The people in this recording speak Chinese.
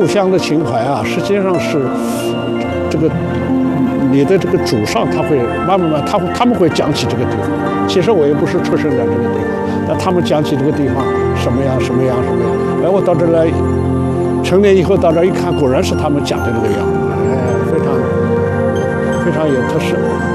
故乡的情怀啊，实际上是这个你的这个祖上他会慢慢他们会讲起这个地方。其实我也不是出生在这个地方，但他们讲起这个地方什么样什么样什么样。哎，我到这来，成年以后到这一看，果然是他们讲的这个样，哎，非常有特色。